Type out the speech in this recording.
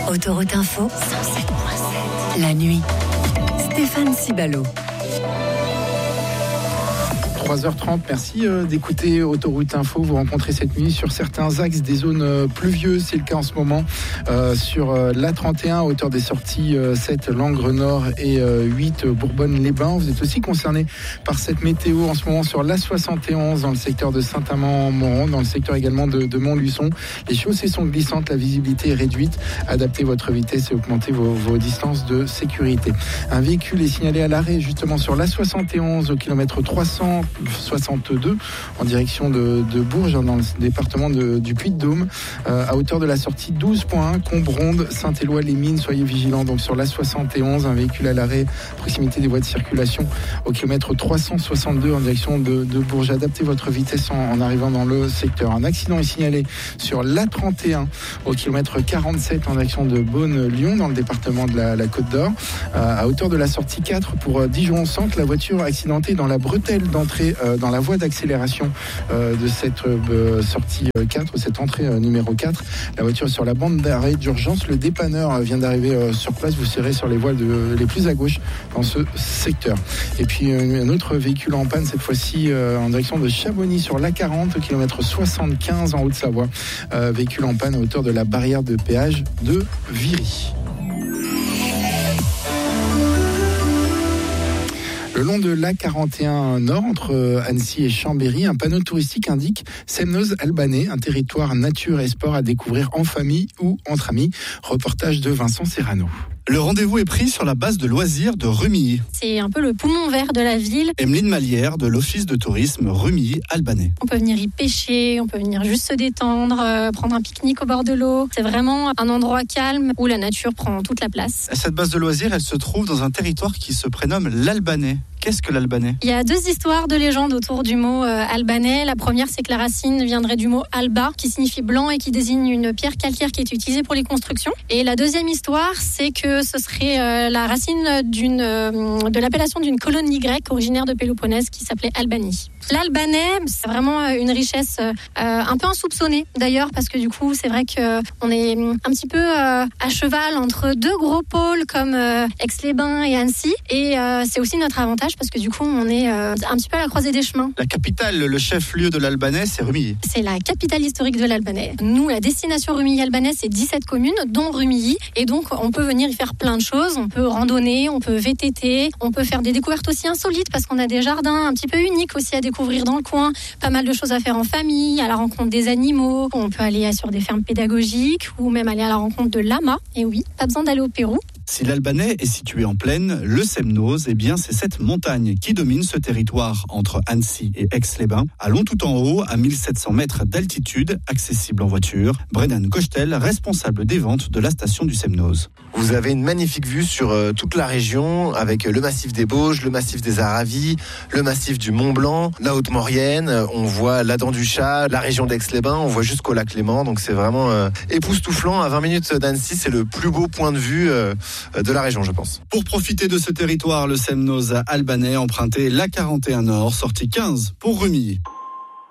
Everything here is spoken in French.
Autoroute Info, 107.7. La nuit. Stéphane Cibalo. 3h30, merci d'écouter Autoroute Info. Vous rencontrez cette nuit sur certains axes des zones pluvieuses. C'est le cas en ce moment sur l'A31 à hauteur des sorties 7 Langres Nord et 8 Bourbonne-les-Bains. Vous êtes aussi concerné par cette météo en ce moment sur l'A71 dans le secteur de Saint-Amand-Montrond, dans le secteur également de Montluçon. Les chaussées sont glissantes, la visibilité est réduite. Adaptez votre vitesse et augmentez vos distances de sécurité. Un véhicule est signalé à l'arrêt justement sur l'A71 au kilomètre 362 en direction de Bourges dans le département du Puy-de-Dôme à hauteur de la sortie 12.1 Combronde, Saint-Éloi-les-Mines. Soyez vigilants donc sur l'A71, un véhicule à l'arrêt à proximité des voies de circulation au kilomètre 362 en direction de Bourges. Adaptez votre vitesse en arrivant dans le secteur. Un accident est signalé sur l'A31 au kilomètre 47 en direction de Beaune-Lyon dans le département de la Côte d'Or à hauteur de la sortie 4 pour Dijon-Centre. La voiture accidentée dans la bretelle d'entrée dans la voie d'accélération de cette sortie 4, cette entrée numéro 4. La voiture est sur la bande d'arrêt d'urgence. Le dépanneur vient d'arriver sur place. Vous serez sur les voies les plus à gauche dans ce secteur. Et puis un autre véhicule en panne, cette fois-ci en direction de Chamonix sur l'A40, kilomètre 75 en Haute-Savoie. Véhicule en panne à hauteur de la barrière de péage de Viry. Le long de l'A41 Nord, entre Annecy et Chambéry, un panneau touristique indique Semnoz Albanais, un territoire nature et sport à découvrir en famille ou entre amis. Reportage de Vincent Serrano. Le rendez-vous est pris sur la base de loisirs de Rumilly. C'est un peu le poumon vert de la ville. Emeline Malière de l'Office de tourisme Rumilly-Albanais. On peut venir y pêcher, on peut venir juste se détendre, prendre un pique-nique au bord de l'eau. C'est vraiment un endroit calme où la nature prend toute la place. Cette base de loisirs, elle se trouve dans un territoire qui se prénomme l'Albanais. Qu'est-ce que l'Albanais ? Il y a deux histoires de légende autour du mot albanais. La première, c'est que la racine viendrait du mot alba, qui signifie blanc et qui désigne une pierre calcaire qui est utilisée pour les constructions. Et la deuxième histoire, c'est que ce serait la racine de l'appellation d'une colonie grecque originaire de Péloponnèse qui s'appelait Albanie. L'albanais, c'est vraiment une richesse un peu insoupçonnée d'ailleurs, parce que du coup, c'est vrai qu'on est un petit peu à cheval entre deux gros pôles comme Aix-les-Bains et Annecy. Et c'est aussi notre avantage parce que du coup, on est un petit peu à la croisée des chemins. La capitale, le chef-lieu de l'Albanais, c'est Rumilly. C'est la capitale historique de l'Albanais. Nous, la destination Rumilly-Albanais, c'est 17 communes, dont Rumilly. Et donc, on peut venir y faire plein de choses. On peut randonner, on peut VTT, on peut faire des découvertes aussi insolites parce qu'on a des jardins un petit peu uniques aussi à découvrir dans le coin. Pas mal de choses à faire en famille, à la rencontre des animaux. On peut aller sur des fermes pédagogiques ou même aller à la rencontre de lamas. Et oui, pas besoin d'aller au Pérou. Si l'Albanais est situé en plaine, le Semnoz, c'est cette montagne qui domine ce territoire entre Annecy et Aix-les-Bains. Allons tout en haut, à 1700 mètres d'altitude, accessible en voiture. Brennan Cochetel, responsable des ventes de la station du Semnoz. Vous avez une magnifique vue sur toute la région, avec le massif des Bauges, le massif des Aravis, le massif du Mont Blanc, la Haute-Maurienne. On voit la Dent du Chat, la région d'Aix-les-Bains, on voit jusqu'au lac Léman. Donc c'est vraiment époustouflant. À 20 minutes d'Annecy, c'est le plus beau point de vue de la région, je pense. Pour profiter de ce territoire, le Semnoz albanais, empruntez l'A41 Nord, sortie 15 pour Rumilly.